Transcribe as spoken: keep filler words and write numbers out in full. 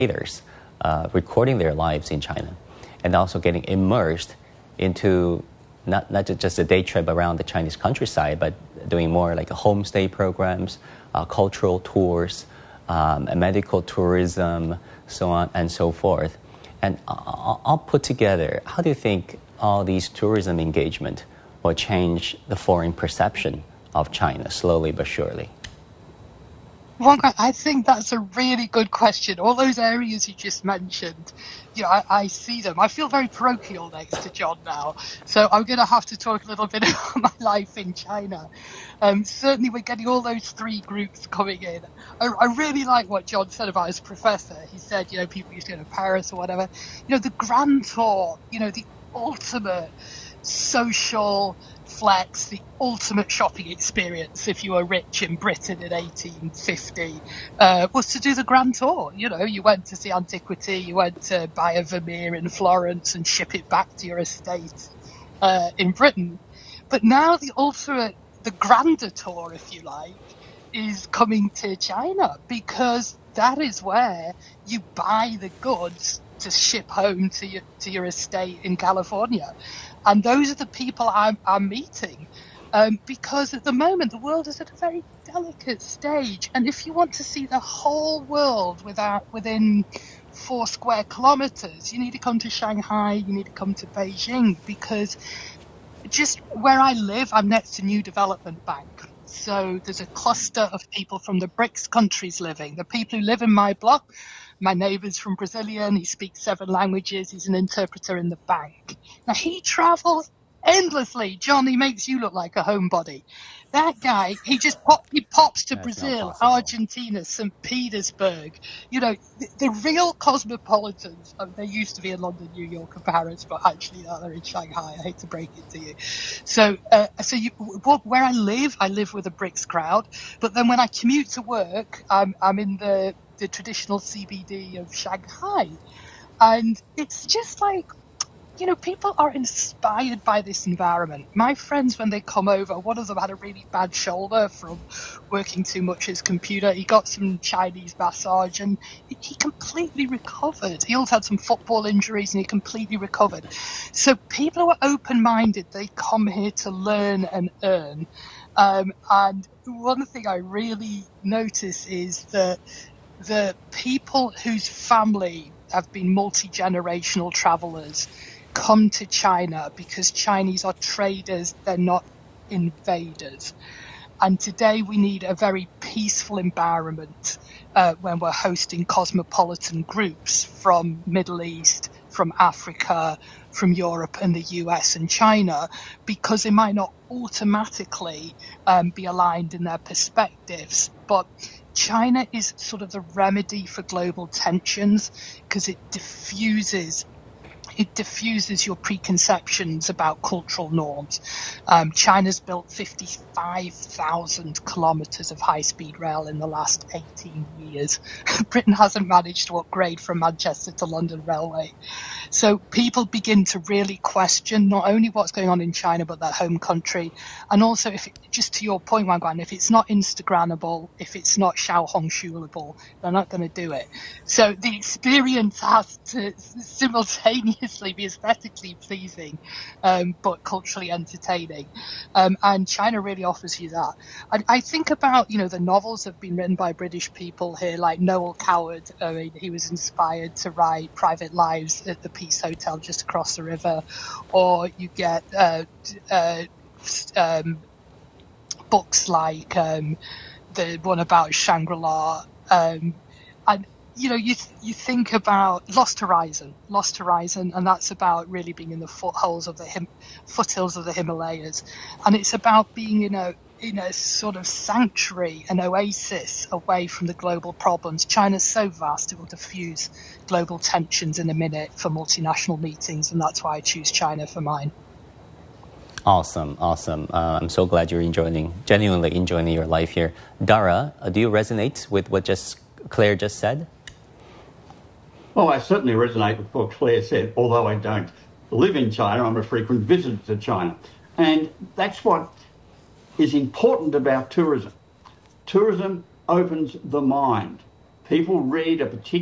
creators uh, recording their lives in China and also getting immersed into not, not just a day trip around the Chinese countryside, but doing more like a homestay programs, uh, cultural tours, um, and medical tourism, so on and so forth. And all, all put together, how do you think all these tourism engagement will change the foreign perception of China slowly but surely? Well, I think that's a really good question. All those areas you just mentioned, you know, I, I see them. I feel very parochial next to John now, so I'm going to have to talk a little bit about my life in China. Um, certainly, we're getting all those three groups coming in. I, I really like what John said about his professor. He said, you know, people used to go to Paris or whatever. You know, the Grand Tour, you know, the ultimate social flex, the ultimate shopping experience if you were rich in Britain in eighteen fifty, uh, was to do the Grand Tour. You know, you went to see antiquity, you went to buy a Vermeer in Florence and ship it back to your estate uh, in Britain. But now the ultimate, the grander tour, if you like, is coming to China, because that is where you buy the goods to ship home to your, to your estate in California. And those are the people I'm, I'm meeting, um, because at the moment the world is at a very delicate stage. And if you want to see the whole world without within four square kilometers, you need to come to Shanghai, you need to come to Beijing, because just where I live, I'm next to New Development Bank. So there's a cluster of people from the BRICS countries living. The people who live in my block, my neighbour's from Brazilian, he speaks seven languages, he's an interpreter in the bank. Now, he travels endlessly. John, he makes you look like a homebody. That guy, he just pop, he pops to That's Brazil, Argentina, Saint Petersburg. You know, the, the real cosmopolitans, I mean, they used to be in London, New York and Paris, but actually now they're in Shanghai. I hate to break it to you. So, uh, so you, where I live, I live with a BRICS crowd. But then when I commute to work, I'm, I'm in the, the traditional C B D of Shanghai. And it's just like, you know, people are inspired by this environment. My friends, when they come over, one of them had a really bad shoulder from working too much his computer. He got some Chinese massage and he completely recovered. He also had some football injuries and he completely recovered. So people who are open-minded, they come here to learn and earn. Um, and one thing I really notice is that the people whose family have been multi-generational travelers come to China because Chinese are traders, they're not invaders. And today we need a very peaceful environment uh, when we're hosting cosmopolitan groups from Middle East, from Africa, from Europe and the U S and China, because they might not automatically um, be aligned in their perspectives. But China is sort of the remedy for global tensions because it diffuses It diffuses your preconceptions about cultural norms. Um, China's built fifty-five thousand kilometres of high-speed rail in the last eighteen years. Britain hasn't managed to upgrade from Manchester to London Railway. So people begin to really question not only what's going on in China, but their home country. And also, if it, just to your point, Wang Guan, if it's not Instagrammable, if it's not Xiaohongshuable, they're not going to do it. So the experience has to simultaneously be aesthetically pleasing, um, but culturally entertaining. Um, and China really offers you that. I, I think about, you know, the novels have been written by British people here, like Noel Coward. I mean, he was inspired to write Private Lives at the Peace Hotel just across the river. Or you get uh, uh, um, books like um, the one about Shangri-La. Um, and you know, you you think about Lost Horizon, Lost Horizon, and that's about really being in the footholds of the Him- foothills of the Himalayas, and it's about being in a in a sort of sanctuary, an oasis away from the global problems. China's so vast it will diffuse global tensions in a minute for multinational meetings, and that's why I choose China for mine. Awesome, awesome. Uh, I'm so glad you're enjoying, genuinely enjoying your life here. Dara, uh, do you resonate with what just Claire just said? Well, I certainly resonate with what Claire said, although I don't live in China. I'm a frequent visitor to China. And that's what is important about tourism. Tourism opens the mind. People read a particular